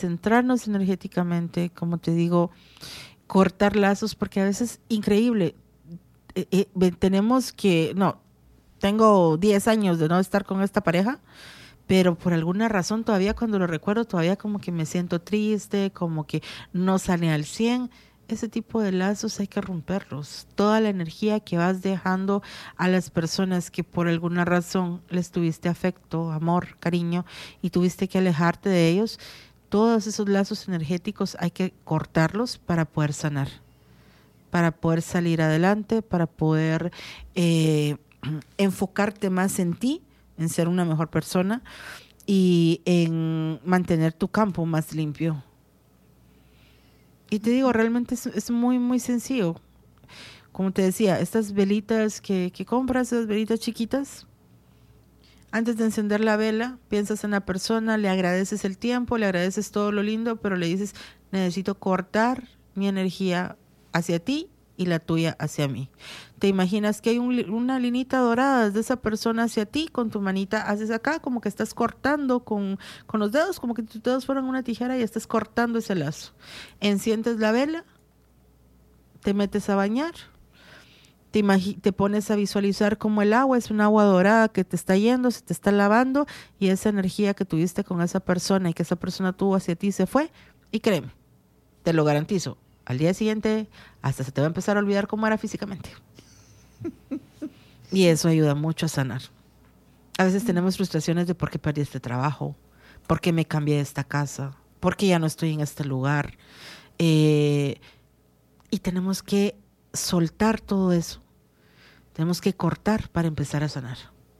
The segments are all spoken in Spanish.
centrarnos energéticamente, como te digo, cortar lazos, porque a veces, increíble, tengo 10 años de no estar con esta pareja, pero por alguna razón todavía cuando lo recuerdo, todavía como que me siento triste, como que no sale al 100. Ese tipo de lazos hay que romperlos. Toda la energía que vas dejando a las personas que por alguna razón les tuviste afecto, amor, cariño y tuviste que alejarte de ellos, todos esos lazos energéticos hay que cortarlos para poder sanar, para poder salir adelante, para poder enfocarte más en ti, en ser una mejor persona y en mantener tu campo más limpio. Y te digo, realmente es muy, muy sencillo. Como te decía, estas velitas que compras, esas velitas chiquitas, antes de encender la vela, piensas en la persona, le agradeces el tiempo, le agradeces todo lo lindo, pero le dices, necesito cortar mi energía hacia ti y la tuya hacia mí. Te imaginas que hay una linita dorada de esa persona hacia ti, con tu manita haces acá, como que estás cortando con los dedos, como que tus dedos fueran una tijera y estás cortando ese lazo. Enciendes la vela, te metes a bañar, te pones a visualizar como el agua es un agua dorada que te está yendo, se te está lavando y esa energía que tuviste con esa persona y que esa persona tuvo hacia ti se fue. Y créeme, te lo garantizo, al día siguiente hasta se te va a empezar a olvidar cómo era físicamente. Y eso ayuda mucho a sanar. A veces tenemos frustraciones de por qué perdí este trabajo, por qué me cambié de esta casa, por qué ya no estoy en este lugar. Y tenemos que soltar todo eso. Tenemos que cortar para empezar a sanar.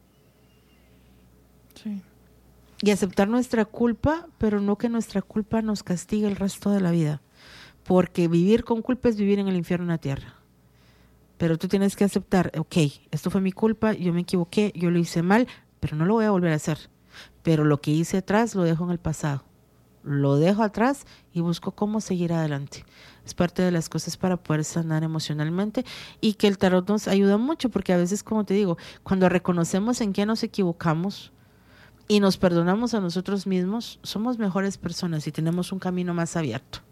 Sí. Y aceptar nuestra culpa, pero no que nuestra culpa nos castigue el resto de la vida. Porque vivir con culpa es vivir en el infierno en la tierra. Pero tú tienes que aceptar, ok, esto fue mi culpa, yo me equivoqué, yo lo hice mal, pero no lo voy a volver a hacer. Pero lo que hice atrás lo dejo en el pasado. Lo dejo atrás y busco cómo seguir adelante. Es parte de las cosas para poder sanar emocionalmente y que el tarot nos ayuda mucho porque a veces, como te digo, cuando reconocemos en qué nos equivocamos y nos perdonamos a nosotros mismos, somos mejores personas y tenemos un camino más abierto.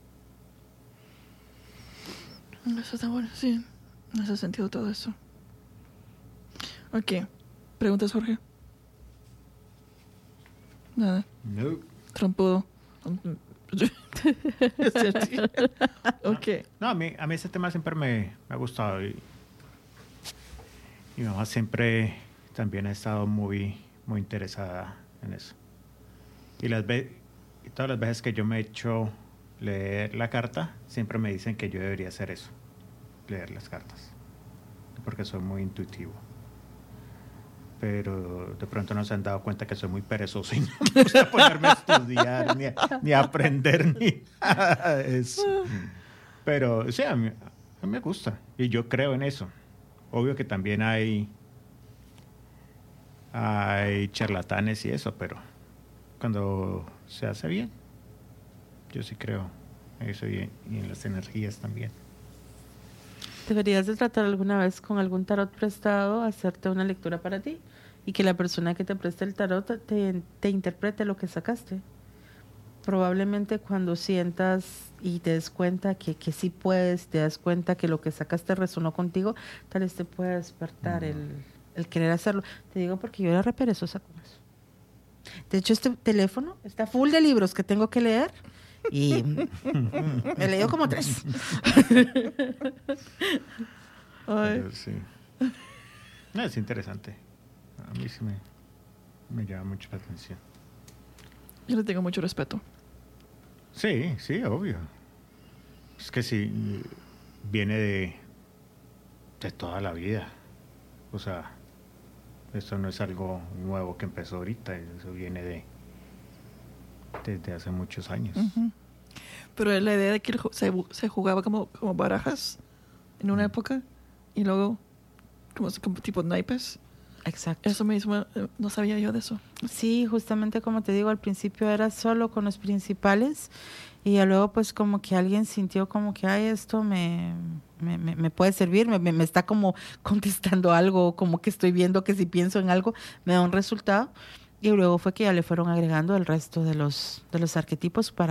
Eso está bueno, sí. No hace sentido todo eso. Ok. ¿Preguntas, Jorge? Nada. No. Trompudo. Es cierto. Ok. No, a mí ese tema siempre me ha gustado. Y mi mamá siempre también ha estado muy, muy interesada en eso. Y todas las veces que yo me he hecho leer la carta, siempre me dicen que yo debería hacer eso, leer las cartas, porque soy muy intuitivo. Pero de pronto no se han dado cuenta que soy muy perezoso y no me gusta ponerme a estudiar, ni a aprender, ni nada de eso. Pero sí, a mí me gusta y yo creo en eso. Obvio que también hay charlatanes y eso, pero cuando se hace bien, yo sí creo en eso y en las energías también. Deberías de tratar alguna vez con algún tarot prestado, hacerte una lectura para ti y que la persona que te preste el tarot te interprete lo que sacaste. Probablemente cuando sientas y te des cuenta que sí puedes, te das cuenta que lo que sacaste resonó contigo, tal vez te pueda despertar el querer hacerlo. Te digo porque yo era re perezosa con eso. De hecho, este teléfono está full de libros que tengo que leer y me leí como 3. Ay. Sí. No, es interesante. A mí sí me llama mucho la atención. Yo le tengo mucho respeto. Sí, sí, obvio. Es que sí, viene de toda la vida. O sea, esto no es algo nuevo que empezó ahorita, eso viene desde hace muchos años. Uh-huh. Pero la idea de que se jugaba como barajas en una época y luego como tipo naipes. Exacto. Eso mismo, no sabía yo de eso. Sí, justamente como te digo, al principio era solo con los principales y ya luego pues como que alguien sintió como que, ay, esto me puede servir, me está como contestando algo, como que estoy viendo que si pienso en algo me da un resultado Y luego fue que ya le fueron agregando el resto de los arquetipos para